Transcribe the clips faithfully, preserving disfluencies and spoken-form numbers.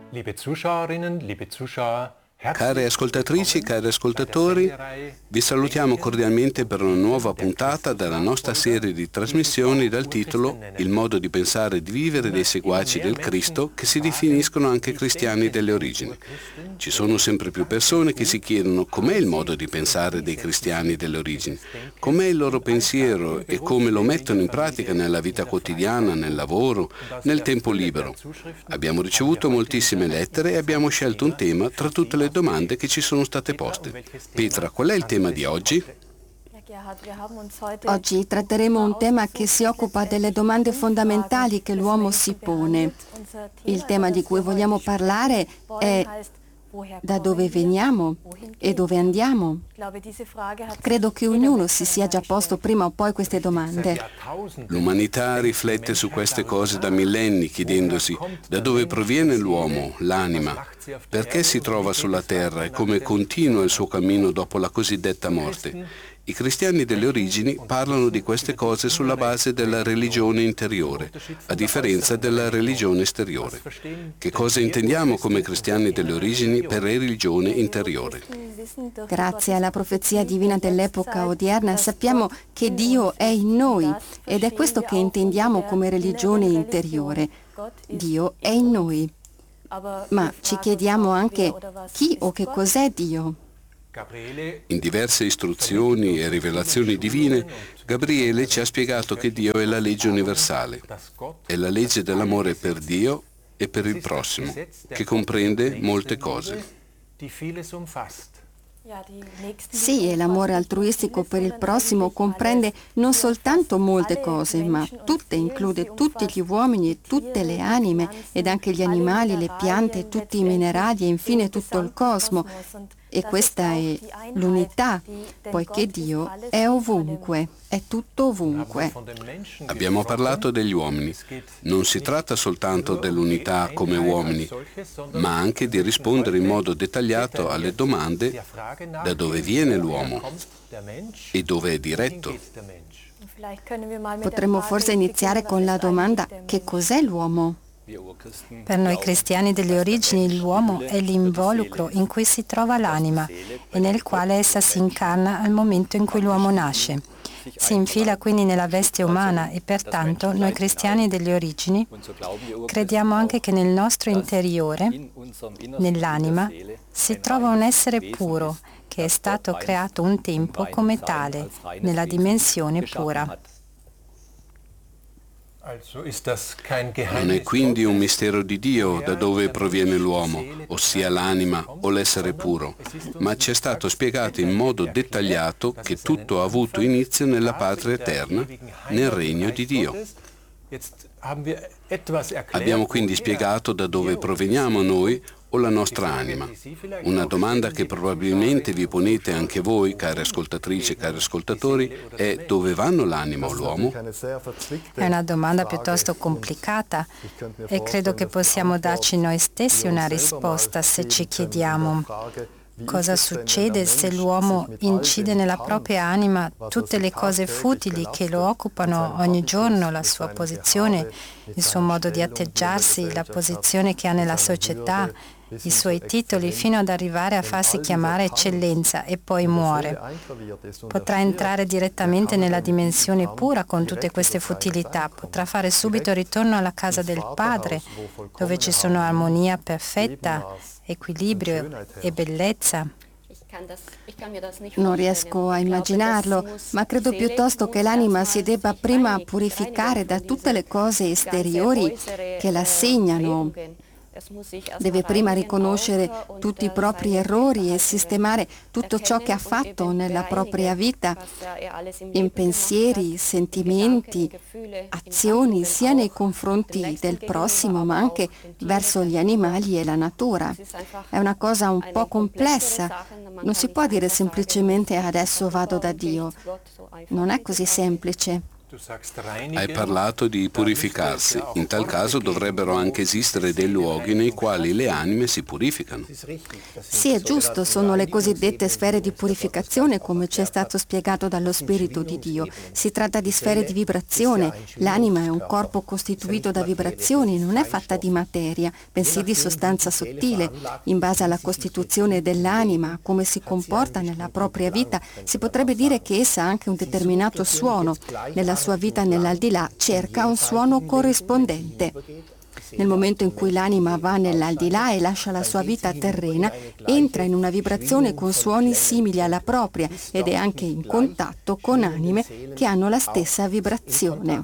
Liebe Zuschauerinnen, liebe Zuschauer, Care ascoltatrici, cari ascoltatori, vi salutiamo cordialmente per una nuova puntata della nostra serie di trasmissioni dal titolo Il modo di pensare e di vivere dei seguaci del Cristo che si definiscono anche cristiani delle origini. Ci sono sempre più persone che si chiedono com'è il modo di pensare dei cristiani delle origini, com'è il loro pensiero e come lo mettono in pratica nella vita quotidiana, nel lavoro, nel tempo libero. Abbiamo ricevuto moltissime lettere e abbiamo scelto un tema tra tutte le domande che ci sono state poste. Petra, qual è il tema di oggi? Oggi tratteremo un tema che si occupa delle domande fondamentali che l'uomo si pone. Il tema di cui vogliamo parlare è da dove veniamo e dove andiamo. Credo che ognuno si sia già posto prima o poi queste domande. L'umanità riflette su queste cose da millenni, chiedendosi da dove proviene l'uomo, l'anima, perché si trova sulla terra e come continua il suo cammino dopo la cosiddetta morte. I cristiani delle origini parlano di queste cose sulla base della religione interiore, a differenza della religione esteriore. Che cosa intendiamo come cristiani delle origini per religione interiore? Grazie alla profezia divina dell'epoca odierna sappiamo che Dio è in noi ed è questo che intendiamo come religione interiore. Dio è in noi. Ma ci chiediamo anche chi o che cos'è Dio? In diverse istruzioni e rivelazioni divine, Gabriele ci ha spiegato che Dio è la legge universale, è la legge dell'amore per Dio e per il prossimo, che comprende molte cose. Sì, e l'amore altruistico per il prossimo comprende non soltanto molte cose, ma tutte, include tutti gli uomini e tutte le anime, ed anche gli animali, le piante, tutti i minerali e infine tutto il cosmo. E questa è l'unità, poiché Dio è ovunque, è tutto ovunque. Abbiamo parlato degli uomini. Non si tratta soltanto dell'unità come uomini, ma anche di rispondere in modo dettagliato alle domande da dove viene l'uomo e dove è diretto. Potremmo forse iniziare con la domanda: che cos'è l'uomo? Per noi cristiani delle origini l'uomo è l'involucro in cui si trova l'anima e nel quale essa si incarna al momento in cui l'uomo nasce. Si infila quindi nella veste umana e pertanto noi cristiani delle origini crediamo anche che nel nostro interiore, nell'anima, si trova un essere puro che è stato creato un tempo come tale, nella dimensione pura. Non è quindi un mistero di Dio da dove proviene l'uomo, ossia l'anima o l'essere puro, ma ci è stato spiegato in modo dettagliato che tutto ha avuto inizio nella patria eterna, nel regno di Dio. Abbiamo quindi spiegato da dove proveniamo noi o la nostra anima. Una domanda che probabilmente vi ponete anche voi, cari ascoltatrici e cari ascoltatori, è: dove vanno l'anima o l'uomo? È una domanda piuttosto complicata e credo che possiamo darci noi stessi una risposta se ci chiediamo cosa succede se l'uomo incide nella propria anima tutte le cose futili che lo occupano ogni giorno, la sua posizione, il suo modo di atteggiarsi, la posizione che ha nella società, i suoi titoli, fino ad arrivare a farsi chiamare eccellenza e poi muore. Potrà entrare direttamente nella dimensione pura con tutte queste futilità, potrà fare subito ritorno alla casa del Padre, dove ci sono armonia perfetta, equilibrio e bellezza. Non riesco a immaginarlo, ma credo piuttosto che l'anima si debba prima purificare da tutte le cose esteriori che la segnano. Deve prima riconoscere tutti i propri errori e sistemare tutto ciò che ha fatto nella propria vita, in pensieri, sentimenti, azioni, sia nei confronti del prossimo, ma anche verso gli animali e la natura. È una cosa un po' complessa. Non si può dire semplicemente: adesso vado da Dio. Non è così semplice. Hai parlato di purificarsi. In tal caso dovrebbero anche esistere dei luoghi nei quali le anime si purificano. Sì, è giusto, sono le cosiddette sfere di purificazione, come ci è stato spiegato dallo Spirito di Dio. Si tratta di sfere di vibrazione. L'anima è un corpo costituito da vibrazioni, non è fatta di materia, bensì di sostanza sottile. In base alla costituzione dell'anima, come si comporta nella propria vita, si potrebbe dire che essa ha anche un determinato suono. Nella sua vita nell'aldilà cerca un suono corrispondente. Nel momento in cui l'anima va nell'aldilà e lascia la sua vita terrena, entra in una vibrazione con suoni simili alla propria ed è anche in contatto con anime che hanno la stessa vibrazione.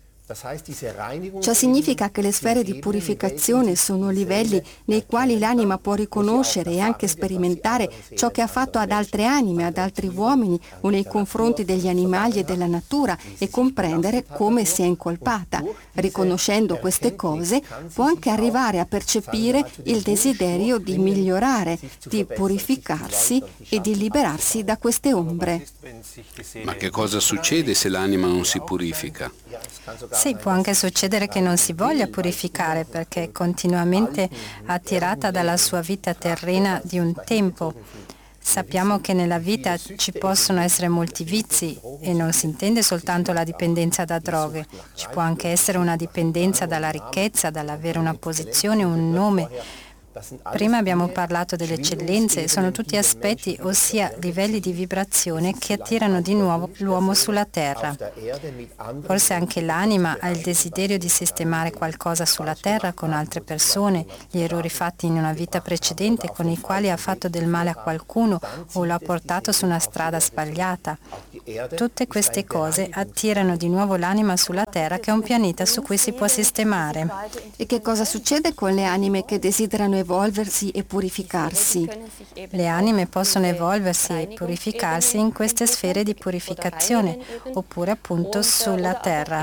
Ciò significa che le sfere di purificazione sono livelli nei quali l'anima può riconoscere e anche sperimentare ciò che ha fatto ad altre anime, ad altri uomini o nei confronti degli animali e della natura e comprendere come si è incolpata. Riconoscendo queste cose può anche arrivare a percepire il desiderio di migliorare, di purificarsi e di liberarsi da queste ombre. Ma che cosa succede se l'anima non si purifica? Sì, può anche succedere che non si voglia purificare perché è continuamente attirata dalla sua vita terrena di un tempo. Sappiamo che nella vita ci possono essere molti vizi e non si intende soltanto la dipendenza da droghe, ci può anche essere una dipendenza dalla ricchezza, dall'avere una posizione, un nome. Prima abbiamo parlato delle eccellenze, sono tutti aspetti, ossia livelli di vibrazione che attirano di nuovo l'uomo sulla terra. Forse anche l'anima ha il desiderio di sistemare qualcosa sulla terra con altre persone, gli errori fatti in una vita precedente con i quali ha fatto del male a qualcuno o lo ha portato su una strada sbagliata. Tutte queste cose attirano di nuovo l'anima sulla terra, che è un pianeta su cui si può sistemare. E che cosa succede con le anime che desiderano evolversi e purificarsi? Le anime possono evolversi e purificarsi in queste sfere di purificazione, oppure appunto sulla terra.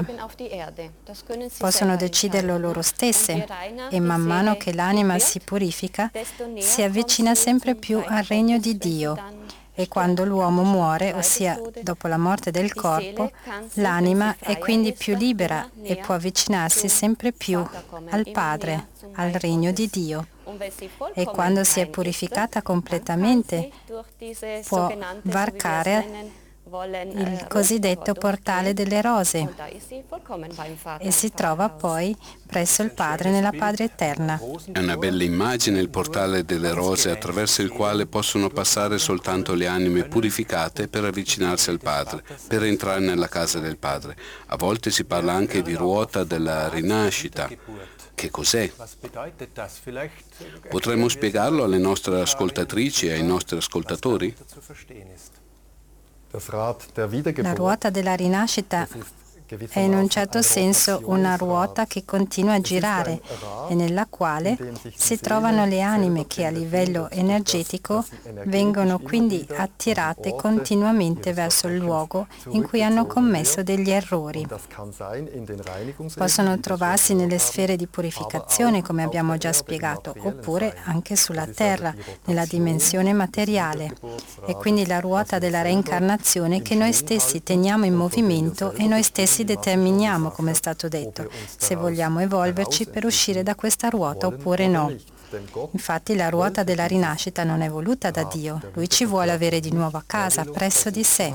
Possono deciderlo loro stesse e man mano che l'anima si purifica, si avvicina sempre più al regno di Dio. E quando l'uomo muore, ossia dopo la morte del corpo, l'anima è quindi più libera e può avvicinarsi sempre più al Padre, al regno di Dio. E quando si è purificata completamente, può varcare il cosiddetto portale delle rose e si trova poi presso il Padre nella Padre eterna. È una bella immagine il portale delle rose attraverso il quale possono passare soltanto le anime purificate per avvicinarsi al Padre, per entrare nella casa del Padre. A volte si parla anche di ruota della rinascita. Che cos'è? Potremmo spiegarlo alle nostre ascoltatrici e ai nostri ascoltatori? La ruota della rinascita è in un certo senso una ruota che continua a girare e nella quale si trovano le anime che a livello energetico vengono quindi attirate continuamente verso il luogo in cui hanno commesso degli errori. Possono trovarsi nelle sfere di purificazione, come abbiamo già spiegato, oppure anche sulla terra, nella dimensione materiale. È quindi la ruota della reincarnazione che noi stessi teniamo in movimento e noi stessi determiniamo, come è stato detto, se vogliamo evolverci per uscire da questa ruota oppure no. Infatti la ruota della rinascita non è voluta da Dio, Lui ci vuole avere di nuovo a casa, presso di sé.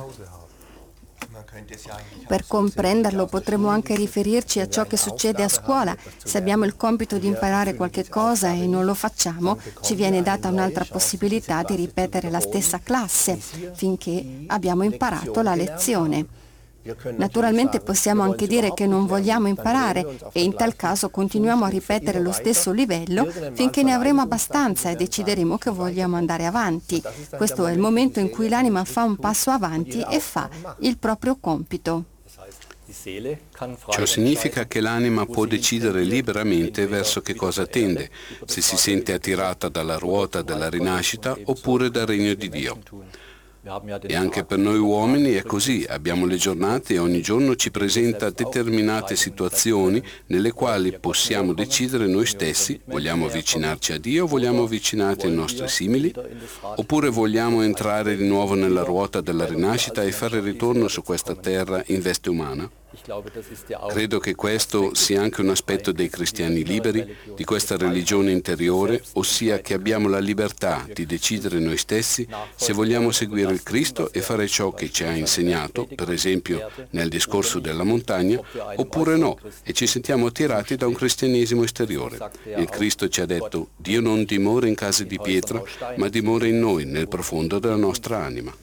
Per comprenderlo potremmo anche riferirci a ciò che succede a scuola. Se abbiamo il compito di imparare qualche cosa e non lo facciamo, ci viene data un'altra possibilità di ripetere la stessa classe finché abbiamo imparato la lezione. Naturalmente possiamo anche dire che non vogliamo imparare e in tal caso continuiamo a ripetere lo stesso livello finché ne avremo abbastanza e decideremo che vogliamo andare avanti. Questo è il momento in cui l'anima fa un passo avanti e fa il proprio compito. Ciò significa che l'anima può decidere liberamente verso che cosa tende, se si sente attirata dalla ruota della rinascita oppure dal regno di Dio. E anche per noi uomini è così, abbiamo le giornate e ogni giorno ci presenta determinate situazioni nelle quali possiamo decidere noi stessi, vogliamo avvicinarci a Dio, vogliamo avvicinarci ai nostri simili, oppure vogliamo entrare di nuovo nella ruota della rinascita e fare ritorno su questa terra in veste umana. Credo che questo sia anche un aspetto dei cristiani liberi, di questa religione interiore, ossia che abbiamo la libertà di decidere noi stessi se vogliamo seguire il Cristo e fare ciò che ci ha insegnato, per esempio nel discorso della montagna, oppure no, e ci sentiamo attirati da un cristianesimo esteriore. Il Cristo ci ha detto: Dio non dimora in case di pietra, ma dimora in noi, nel profondo della nostra anima.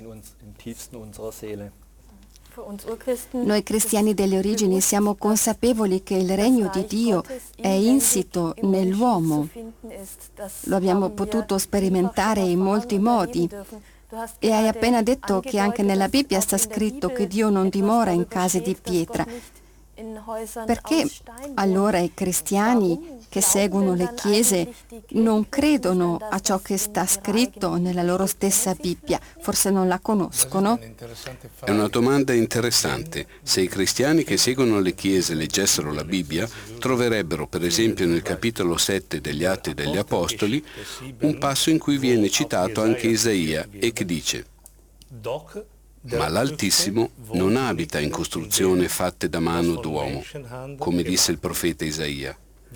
Noi cristiani delle origini siamo consapevoli che il regno di Dio è insito nell'uomo. Lo abbiamo potuto sperimentare in molti modi. E hai appena detto che anche nella Bibbia sta scritto che Dio non dimora in case di pietra. Perché allora i cristiani che seguono le chiese non credono a ciò che sta scritto nella loro stessa Bibbia? Forse non la conoscono? È una domanda interessante. Se i cristiani che seguono le chiese leggessero la Bibbia, troverebbero per esempio nel capitolo sette degli Atti degli Apostoli un passo in cui viene citato anche Isaia e che dice: ma l'Altissimo non abita in costruzioni fatte da mano d'uomo, come disse il profeta Isaia.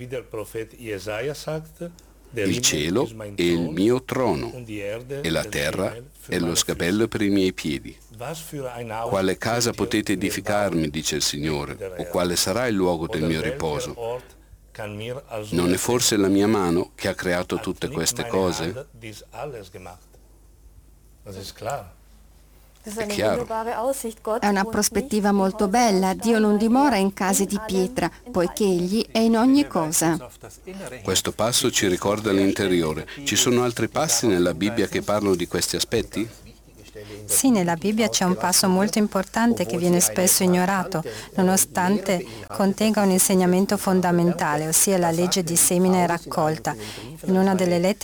Il cielo è il mio trono e la terra è lo sgabello per i miei piedi. Quale casa potete edificarmi, dice il Signore, o quale sarà il luogo del mio riposo? Non è forse la mia mano che ha creato tutte queste cose? È chiaro. È una prospettiva molto bella. Dio non dimora in case di pietra, poiché Egli è in ogni cosa. Questo passo ci ricorda l'interiore. Ci sono altri passi nella Bibbia che parlano di questi aspetti? Sì, nella Bibbia c'è un passo molto importante che viene spesso ignorato, nonostante contenga un insegnamento fondamentale, ossia la legge di semina e raccolta. In una delle lettere